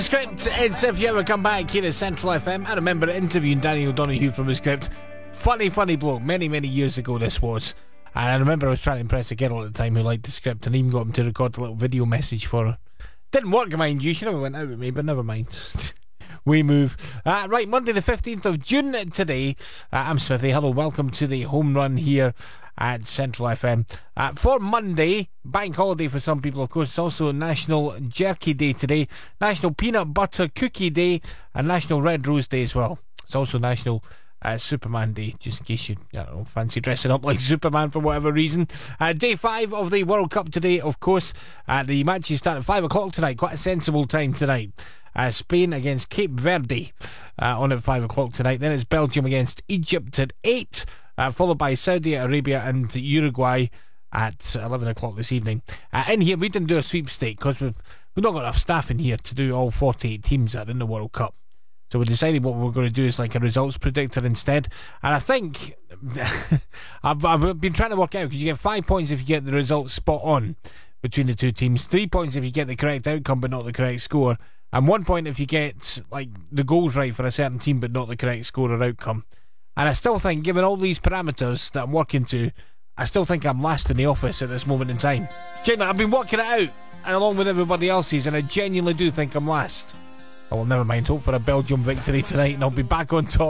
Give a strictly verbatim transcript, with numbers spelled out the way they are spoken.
Script, it's If You Ever Come Back here at Central F M. I remember interviewing Danny O'Donoghue from the Script. Funny, funny bloke. Many, many years ago this was. And I remember I was trying to impress a girl at the time who liked the Script and even got him to record a little video message for her. Didn't work, mind you. She never went out with me, but never mind. We move. Uh, right, Monday the fifteenth of June today. Uh, I'm Smithy. Hello, welcome to the home run here at Central F M. Uh, for Monday, bank holiday for some people, of course. It's also National Jerky Day today, National Peanut Butter Cookie Day, and National Red Rose Day as well. It's also National uh, Superman Day, just in case you, I don't know, fancy dressing up like Superman for whatever reason. Uh, day five of the World Cup today, of course. Uh, the matches start at five o'clock tonight. Quite a sensible time tonight. Uh, Spain against Cape Verde uh, on at five o'clock tonight. Then it's Belgium against Egypt at eight, uh, followed by Saudi Arabia and Uruguay at eleven o'clock this evening. Uh, in here, we didn't do a sweepstake because we've, we've not got enough staff in here to do all forty-eight teams that are in the World Cup. So we decided what we're going to do is like a results predictor instead. And I think I've, I've been trying to work out, because you get five points if you get the results spot on between the two teams, three points if you get the correct outcome but not the correct score, and one point if you get like the goals right for a certain team but not the correct score or outcome. And I still think, given all these parameters that I'm working to, I still think I'm last in the office at this moment in time. Genuinely, I've been working it out, and along with everybody else's, and I genuinely do think I'm last. Oh, well, never mind. Hope for a Belgium victory tonight, and I'll be back on top.